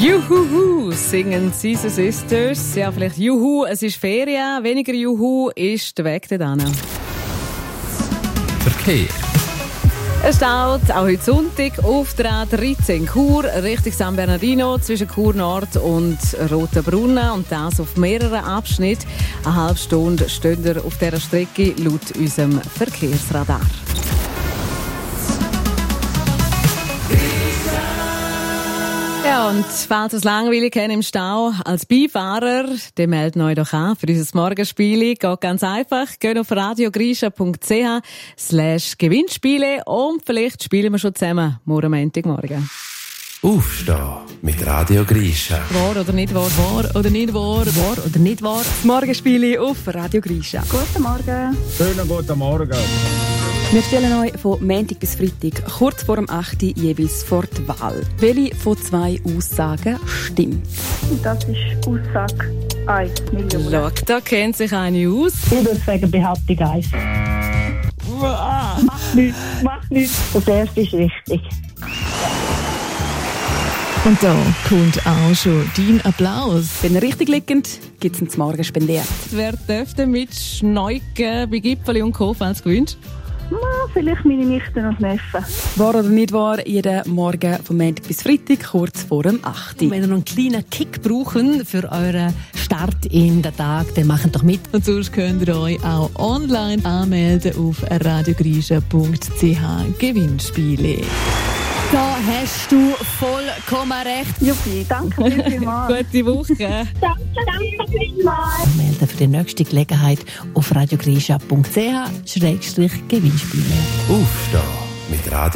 Juhu, singen Sister Sisters. Ja, vielleicht Juhu, es ist Ferien. Weniger Juhu ist der Weg dorthin. Verkehr. Es steht auch heute Sonntag auf der A13 Chur Richtung San Bernardino zwischen Chur Nord und Rotenbrunnen und das auf mehreren Abschnitten. Eine halbe Stunde stehen wir auf dieser Strecke laut unserem Verkehrsradar. Ja, und falls es langweilig ist im Stau als Beifahrer, dann meldet euch doch an für unser Morgenspiel. Geht ganz einfach. Geht auf radiogrisha.ch/Gewinnspiele und vielleicht spielen wir schon zusammen morgen Montagmorgen. Aufstehen mit Radio Grisha. Wahr oder nicht wahr? Wahr oder nicht wahr? Wahr oder nicht wahr? Das Morgenspiel auf Radio Grisha. Guten Morgen. Schönen guten Morgen. Wir stellen euch von Montag bis Freitag kurz vor dem 8. jeweils vor die Wahl. Welche von zwei Aussagen stimmt? Das ist Aussage 1. Schau, da kennt sich eine aus. Ich würde sagen Behauptung 1. Mach nichts. Das erste ist richtig. Und da kommt auch schon dein Applaus. Wenn ihr richtig liegt, gibt es ihn zum Morgen spendiert. Wer dürfte mit Schneuken bei Gipfeli und Co. als gewünscht? Vielleicht meine Nichten und Neffen. Wahr oder nicht wahr, jeden Morgen von Montag bis Freitag, kurz vor dem 8. Wenn ihr noch einen kleinen Kick brauchen für euren Start in den Tag, dann macht doch mit. Und sonst könnt ihr euch auch online anmelden auf radiogrisha.ch Gewinnspiele. Da hast du vollkommen recht. Juppie, danke vielmals. Gute Woche. Danke vielmals. Melden für die nächste Gelegenheit auf radiogrisha.ch/Gewinnspiele. Aufstehen mit Radio